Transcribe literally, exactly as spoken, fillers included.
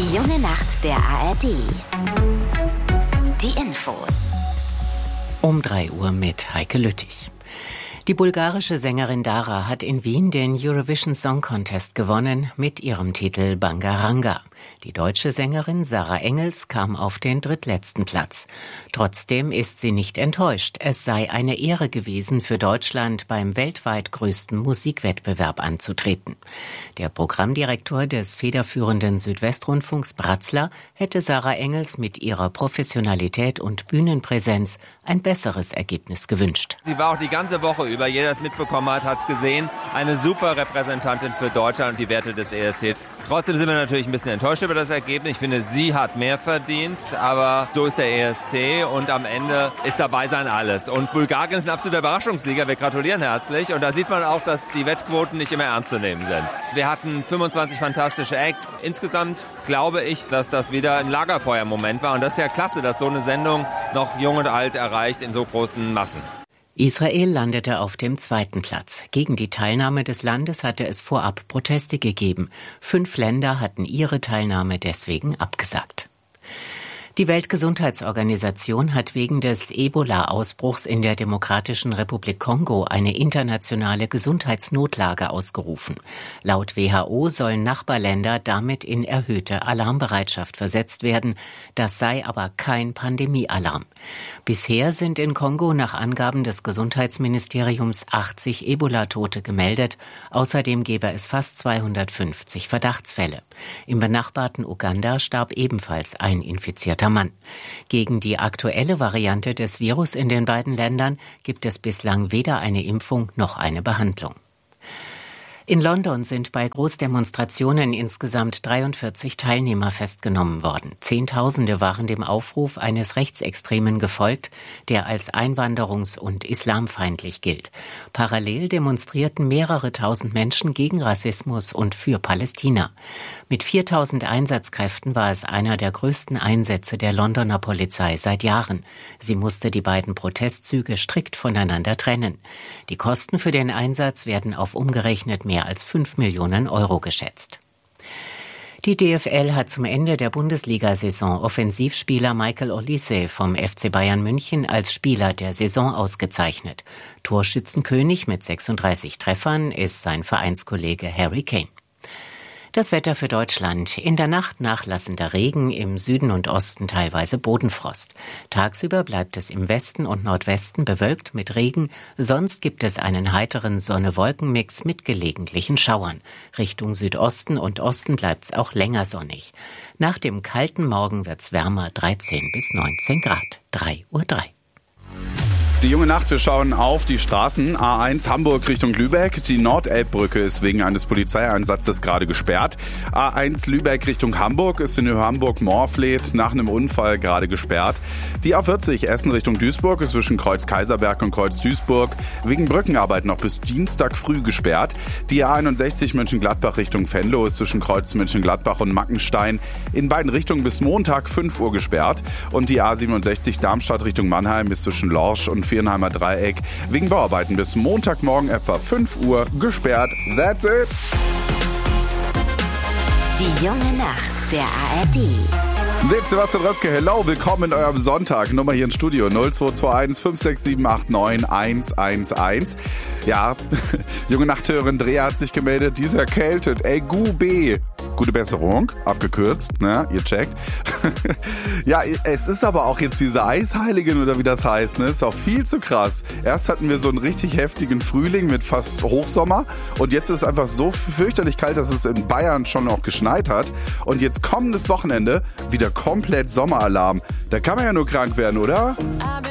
Die junge Nacht der A R D. Die Infos. Um drei Uhr mit Heike Lüttich. Die bulgarische Sängerin Dara hat in Wien den Eurovision Song Contest gewonnen mit ihrem Titel Bangaranga. Die deutsche Sängerin Sarah Engels kam auf den drittletzten Platz. Trotzdem ist sie nicht enttäuscht. Es sei eine Ehre gewesen, für Deutschland beim weltweit größten Musikwettbewerb anzutreten. Der Programmdirektor des federführenden Südwestrundfunks Bratzler hätte Sarah Engels mit ihrer Professionalität und Bühnenpräsenz ein besseres Ergebnis gewünscht. Sie war auch die ganze Woche über, jeder es mitbekommen hat, hat es gesehen, eine super Repräsentantin für Deutschland und die Werte des E S C. Trotzdem sind wir natürlich ein bisschen enttäuscht über das Ergebnis. Ich finde, sie hat mehr verdient, aber so ist der E S C und am Ende ist dabei sein alles. Und Bulgarien ist ein absoluter Überraschungssieger, wir gratulieren herzlich und da sieht man auch, dass die Wettquoten nicht immer ernst zu nehmen sind. Wir hatten fünfundzwanzig fantastische Acts. Insgesamt glaube ich, dass das wieder ein Lagerfeuermoment war und das ist ja klasse, dass so eine Sendung noch jung und alt erreicht in so großen Massen. Israel landete auf dem zweiten Platz. Gegen die Teilnahme des Landes hatte es vorab Proteste gegeben. Fünf Länder hatten ihre Teilnahme deswegen abgesagt. Die Weltgesundheitsorganisation hat wegen des Ebola-Ausbruchs in der Demokratischen Republik Kongo eine internationale Gesundheitsnotlage ausgerufen. Laut W H O sollen Nachbarländer damit in erhöhte Alarmbereitschaft versetzt werden. Das sei aber kein Pandemiealarm. Bisher sind in Kongo nach Angaben des Gesundheitsministeriums achtzig Ebola-Tote gemeldet. Außerdem gebe es fast zweihundertfünfzig Verdachtsfälle. Im benachbarten Uganda starb ebenfalls ein infizierter Mann. Gegen die aktuelle Variante des Virus in den beiden Ländern gibt es bislang weder eine Impfung noch eine Behandlung. In London sind bei Großdemonstrationen insgesamt dreiundvierzig Teilnehmer festgenommen worden. Zehntausende waren dem Aufruf eines Rechtsextremen gefolgt, der als einwanderungs- und islamfeindlich gilt. Parallel demonstrierten mehrere tausend Menschen gegen Rassismus und für Palästina. Mit viertausend Einsatzkräften war es einer der größten Einsätze der Londoner Polizei seit Jahren. Sie musste die beiden Protestzüge strikt voneinander trennen. Die Kosten für den Einsatz werden auf umgerechnet mehr als fünf Millionen Euro geschätzt. Die D F L hat zum Ende der Bundesliga-Saison Offensivspieler Michael Olise vom F C Bayern München als Spieler der Saison ausgezeichnet. Torschützenkönig mit sechsunddreißig Treffern ist sein Vereinskollege Harry Kane. Das Wetter für Deutschland. In der Nacht nachlassender Regen, im Süden und Osten teilweise Bodenfrost. Tagsüber bleibt es im Westen und Nordwesten bewölkt mit Regen. Sonst gibt es einen heiteren Sonne-Wolken-Mix mit gelegentlichen Schauern. Richtung Südosten und Osten bleibt es auch länger sonnig. Nach dem kalten Morgen wird's wärmer, dreizehn bis neunzehn Grad. drei Uhr drei. Die junge Nacht, wir schauen auf die Straßen. A eins Hamburg Richtung Lübeck. Die Nordelbbrücke ist wegen eines Polizeieinsatzes gerade gesperrt. A eins Lübeck Richtung Hamburg ist in Hamburg-Morfleet nach einem Unfall gerade gesperrt. Die A vierzig Essen Richtung Duisburg ist zwischen Kreuz Kaiserberg und Kreuz Duisburg wegen Brückenarbeit noch bis Dienstag früh gesperrt. Die A einundsechzig Mönchengladbach Richtung Venlo ist zwischen Kreuz Mönchengladbach und Mackenstein in beiden Richtungen bis Montag fünf Uhr gesperrt. Und die A siebenundsechzig Darmstadt Richtung Mannheim ist zwischen Lorsch und Vierenheimer Dreieck wegen Bauarbeiten bis Montagmorgen etwa fünf Uhr gesperrt. That's it. Die junge Nacht der A R D. Mit Sebastian Röpke, hello, willkommen in eurem Sonntag. Nummer hier im Studio null zwei zwei eins fünf sechs sieben acht neun eins eins eins. Ja, junge Nachthörerin Drea hat sich gemeldet, die ist erkältet. Ey, Gu B. Gute Besserung, abgekürzt, ne, ihr checkt. Ja, es ist aber auch jetzt diese Eisheiligin oder wie das heißt, ne, ist auch viel zu krass. Erst hatten wir so einen richtig heftigen Frühling mit fast Hochsommer und jetzt ist es einfach so fürchterlich kalt, dass es in Bayern schon noch geschneit hat und jetzt kommendes Wochenende wieder komplett Sommeralarm. Da kann man ja nur krank werden, oder?